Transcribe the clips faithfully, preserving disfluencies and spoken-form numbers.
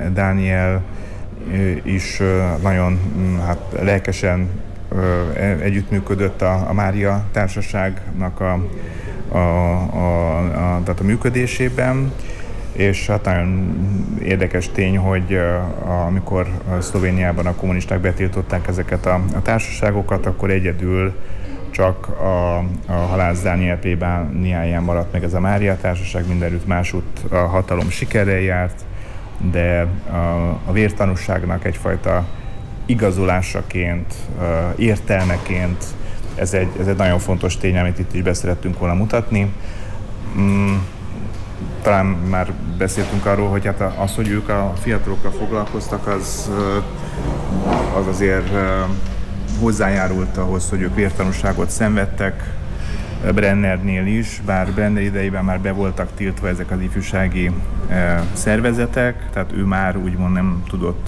Dániel is nagyon hát, lelkesen együttműködött a, a Mária Társaságnak a, a, a, a, tehát a működésében, és hát nagyon érdekes tény, hogy a, amikor Szlovéniában a kommunisták betiltották ezeket a, a társaságokat, akkor egyedül csak a, a Halász Dániel plébániáján maradt meg ez a Mária Társaság, mindenütt másútt a hatalom sikerrel járt, de a, a vértanúságnak egyfajta igazolásaként, értelmeként ez egy, ez egy nagyon fontos tény, amit itt is beszerettünk volna mutatni. Mm, talán már beszéltünk arról, hogy hát az, hogy ők a fiatalokkal foglalkoztak, az, az azért hozzájárult ahhoz, hogy ők vértanúságot szenvedtek, Brennernél is, bár Brenner idejében már be voltak tiltva ezek az ifjúsági e, szervezetek, tehát ő már úgymond nem tudott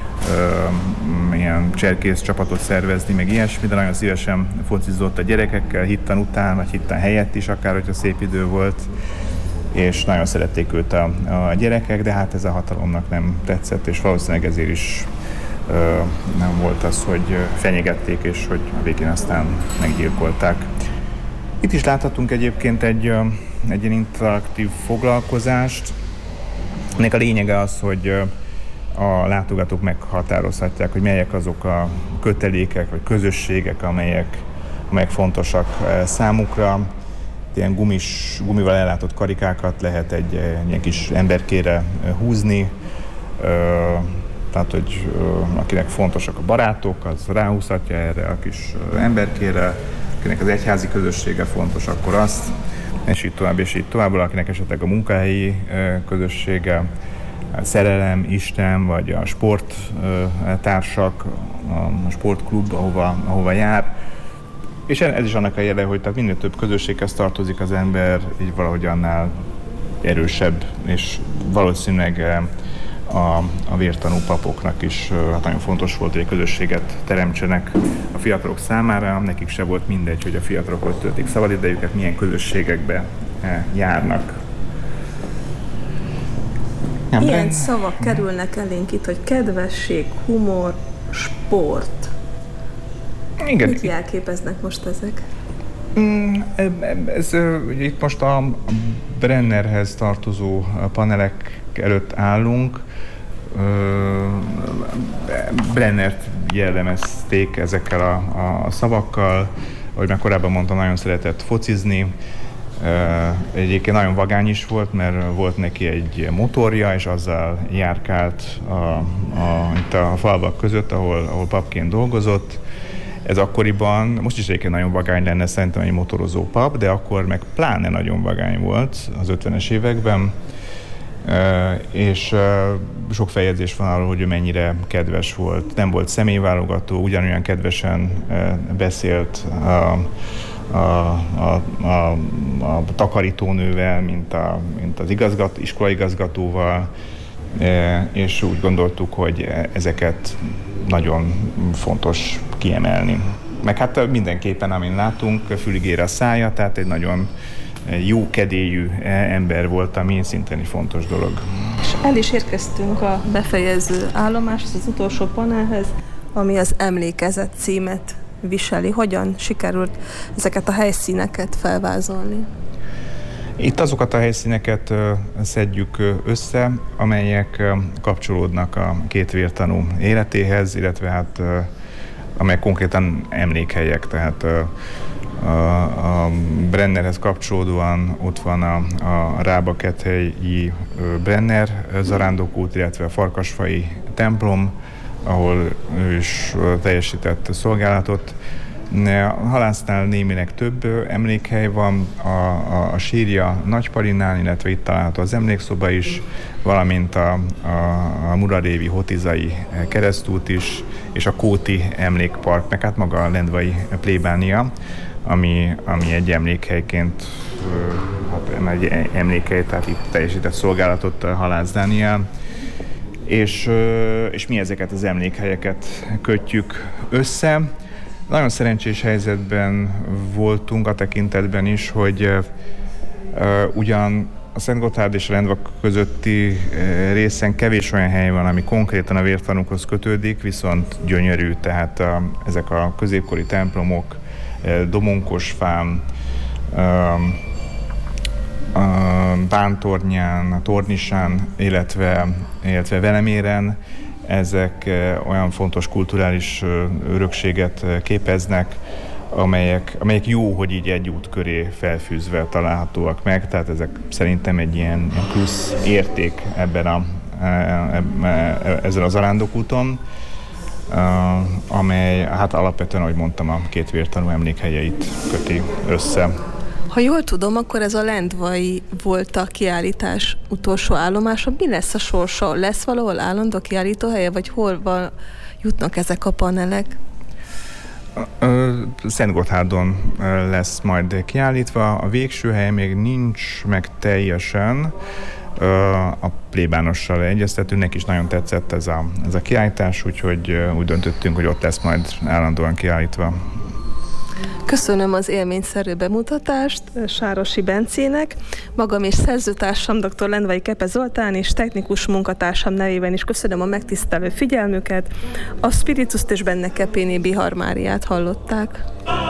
e, ilyen cserkész csapatot szervezni, meg ilyesmi, de nagyon szívesen focizott a gyerekekkel, hitten után, vagy hitten helyett is, akár hogyha szép idő volt, és nagyon szerették őt a, a gyerekek, de hát ez a hatalomnak nem tetszett, és valószínűleg ezért is e, nem volt az, hogy fenyegették, és hogy a végén aztán meggyilkolták. Itt is láthatunk egyébként egy, egy ilyen interaktív foglalkozást. Ennek a lényege az, hogy a látogatók meghatározhatják, hogy melyek azok a kötelékek vagy közösségek, amelyek, amelyek fontosak számukra. Ilyen gumis, gumival ellátott karikákat lehet egy, egy ilyen kis emberkére húzni. Tehát, hogy akinek fontosak a barátok, az ráhúzhatja erre a kis emberkére. Akinek az egyházi közössége fontos, akkor azt, és így tovább, és így tovább, akinek esetleg a munkahelyi közössége, a szerelem, Isten, vagy a sporttársak, a sportklub, ahova, ahova jár. És ez is annak a jele, hogy tehát minél több közösséghez tartozik az ember, így valahogy annál erősebb, és valószínűleg a, a vértanú papoknak is hát nagyon fontos volt, hogy egy közösséget teremtsenek a fiatalok számára. Nekik se volt mindegy, hogy a fiatalok ott töltik szabadidejüket, milyen közösségekbe járnak. Nem, Ilyen ben... szavak kerülnek elénk itt, hogy kedvesség, humor, sport. Igen. Mit jelképeznek most ezek? Ez, ez, itt most a Brennerhez tartozó panelek előtt állunk. Brennert jellemezték ezekkel a, a szavakkal, ahogy már korábban mondtam, nagyon szeretett focizni. Egyébként nagyon vagány is volt, mert volt neki egy motorja, és azzal járkált a, a, itt a falvak között, ahol, ahol papként dolgozott. Ez akkoriban, most is egyébként nagyon vagány lenne szerintem egy motorozó pap, de akkor meg pláne nagyon vagány volt az ötvenes években. Uh, és uh, sok feljegyzés van arról, hogy ő mennyire kedves volt. Nem volt személyválogató, ugyanolyan kedvesen uh, beszélt a, a, a, a, a takarítónővel, mint, a, mint az igazgat, iskolaigazgatóval, uh, és úgy gondoltuk, hogy ezeket nagyon fontos kiemelni. Meg hát mindenképpen, amin látunk, fülig ér a szája, tehát egy nagyon jó kedélyű ember volt, ami szintén egy fontos dolog. És el is érkeztünk a befejező állomáshoz, az utolsó panelhez, ami az Emlékezet címet viseli. Hogyan sikerült ezeket a helyszíneket felvázolni? Itt azokat a helyszíneket szedjük össze, amelyek kapcsolódnak a két vértanú életéhez, illetve hát amelyek konkrétan emlékhelyek, tehát A, a Brennerhez kapcsolódóan ott van a, a Rába-Kethelyi Brenner zarándokút, illetve a Farkasfai templom, ahol ő is teljesített szolgálatot. A Halásznál némileg több emlékhely van, a, a, a sírja Nagyparinán, illetve itt található az emlékszoba is, valamint a, a, a Murarévi Hotizai keresztút is, és a Kóti emlékpark, meg hát maga a Lendvai plébánia, ami, ami egy emlékhelyként, hát egy emlékhely, tehát itt teljesített szolgálatot Halász Dániel. És, és mi ezeket az emlékhelyeket kötjük össze. Nagyon szerencsés helyzetben voltunk a tekintetben is, hogy uh, ugyan a Szentgotthárd és a Lendva közötti részen kevés olyan hely van, ami konkrétan a vértanúkhoz kötődik, viszont gyönyörű, tehát a, ezek a középkori templomok, Domonkosfán, a Bántornyán, a Tornisán, illetve, illetve Veleméren, ezek olyan fontos kulturális örökséget képeznek, amelyek, amelyek jó, hogy így egy út köré felfűzve találhatóak meg, tehát ezek szerintem egy ilyen plusz érték ebben a, ezen a zarándokúton, amely hát alapvetően, ahogy mondtam, a két vértanú emlékhelyeit köti össze. Ha jól tudom, akkor ez a lendvai volt a kiállítás utolsó állomása. Mi lesz a sorsa? Lesz valahol állandó kiállítóhelye, vagy hol van, jutnak ezek a panelek? Szentgotthárdon lesz majd kiállítva, a végső hely még nincs meg teljesen, a plébánossal egyeztetünk, neki is nagyon tetszett ez a, ez a kiállítás, úgyhogy úgy döntöttünk, hogy ott lesz majd állandóan kiállítva. Köszönöm az élményszerű bemutatást Sárosi Bencének, magam és szerzőtársam dr. Lendvai Kepe Zoltán és technikus munkatársam nevében is köszönöm a megtisztelő figyelmüket. A Spiritust és benne Kepéné Bihar Máriát hallották.